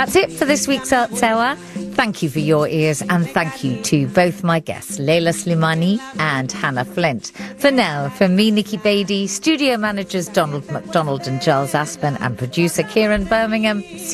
That's it for this week's Arts Hour. Thank you for your ears, and thank you to both my guests, Leila Slimani and Hannah Flint. For now, from me, Nikki Beattie, studio managers Donald McDonald and Giles Aspen, and producer Kieran Birmingham.